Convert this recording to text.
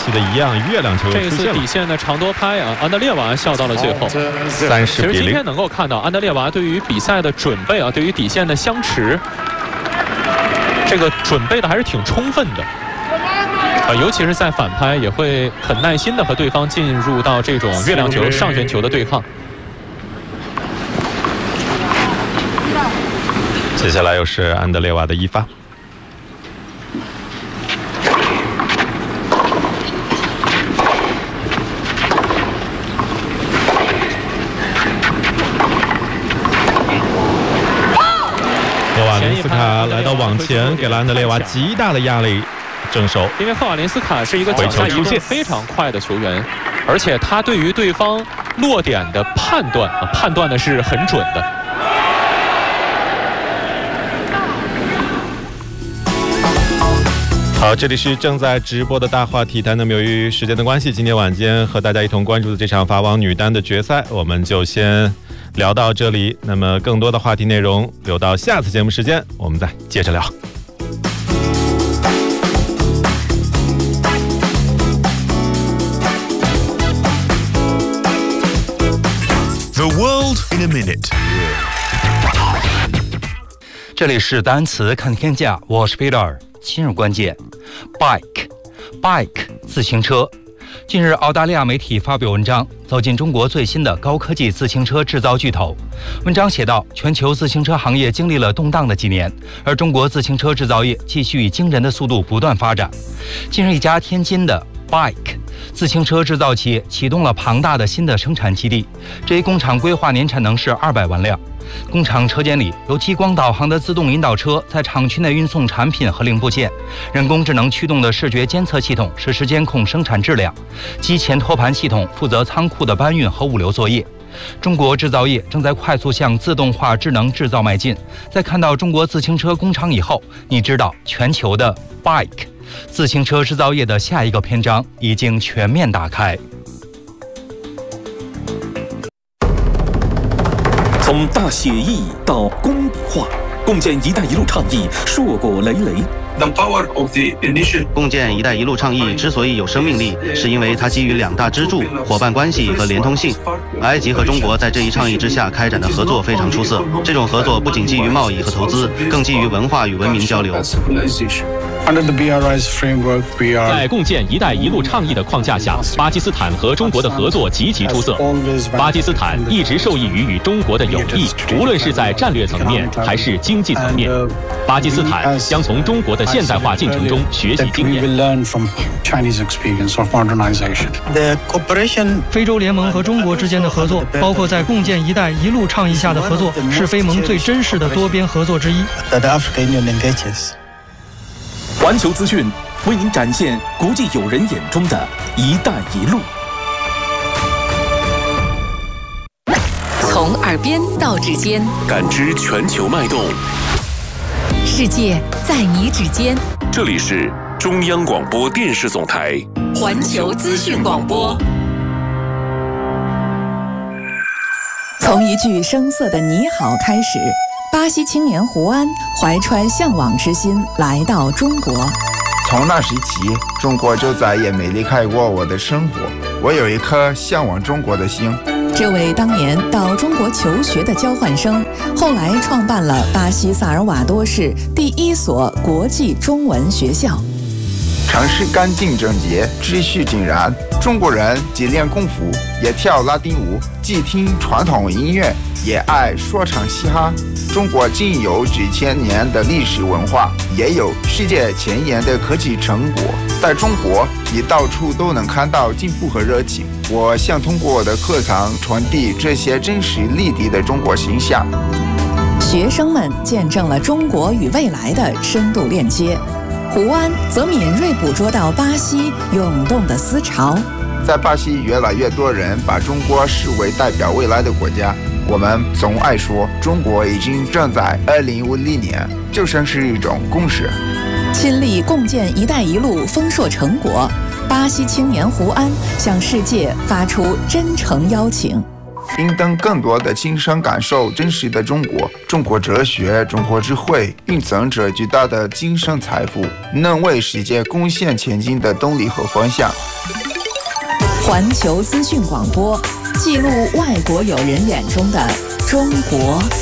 期的一样，月亮球这一次底线的长多拍啊，安德烈娃笑到了最后。 30-0。 其实今天能够看到安德烈娃对于比赛的准备啊，对于底线的相持，这个准备的还是挺充分的。尤其是在反拍，也会很耐心的和对方进入到这种月亮球、上旋球的对抗。 接下来又是安德烈娃的一发。赫瓦林斯卡来到网前，给了安德烈娃极大的压力。正手， 因为赫瓦林斯卡是一个脚下移动非常快的球员，而且他对于对方落点的判断的是很准的。 好，这里是正在直播的大话体坛。那么由于时间的关系，今天晚间和大家一同关注的这场法网女单的决赛，我们就先聊到这里。那么更多的话题内容留到下次节目时间，我们再接着聊。 The world in a minute。 这里是单词看天价，我是 Peter。今日关键 bike 自行车。近日，澳大利亚媒体发表文章，走进中国最新的高科技自行车制造巨头。文章写道，全球自行车行业经历了动荡的几年，而中国自行车制造业继续以惊人的速度不断发展。近日，一家天津的 bike自行车制造企业启动了庞大的新的生产基地，这一工厂规划年产能是200万辆。工厂车间里有激光导航的自动引导车在厂区内运送产品和零部件，人工智能驱动的视觉监测系统实时监控生产质量，机前托盘系统负责仓库的搬运和物流作业。中国制造业正在快速向自动化智能制造迈进。在看到中国自行车工厂以后，你知道全球的 bike 自行车制造业的下一个篇章已经全面打开。 从大写意到工笔画，共建“一带一路”倡议硕果累累。 共建“一带一路”倡议之所以有生命力，是因为它基于2大支柱：伙伴关系和连通性。埃及和中国在这一倡议之下开展的合作非常出色。这种合作不仅基于贸易和投资，更基于文化与文明交流。 在共建“一带一路”倡议的框架下，巴基斯坦和中国的合作极其出色。巴基斯坦一直受益于与中国的友谊，无论是在战略层面还是经济层面。巴基斯坦将从中国的现代化进程中学习经验。 非洲联盟和中国之间的合作，包括在共建“一带一路”倡议下的合作，是非盟最真实的多边合作之一。 环球资讯为您展现国际友人眼中的“一带一路”。 从耳边到指尖， 感知全球脉动。 世界在你指尖。 这里是中央广播电视总台环球资讯广播。从一句生涩的你好开始，巴西青年胡安怀揣向往之心来到中国。 从那时起，中国就再也没离开过我的生活。我有一颗向往中国的心。 这位当年到中国求学的交换生，后来创办了巴西萨尔瓦多市第1所国际中文学校。 城市干净整洁，秩序井然。中国人既练功夫，也跳拉丁舞，既听传统音乐，也爱说唱嘻哈。中国仅有几千年的历史文化，也有世界前沿的科技成果。在中国，你到处都能看到进步和热情。我想通过我的课堂传递这些真实立体的中国形象。 学生们见证了中国与未来的深度链接。胡安则敏锐捕捉到巴西涌动的思潮。 在巴西，越来越多人把中国视为代表未来的国家。我们总爱说，中国已经站在2050年，就像是一种共识。 亲历共建“一带一路”丰硕成果，巴西青年胡安向世界发出真诚邀请。 并等更多的亲身感受真实的中国。中国哲学、中国智慧蕴藏着巨大的精神财富，能为世界贡献前进的动力和方向。 环球资讯广播，记录外国友人眼中的中国。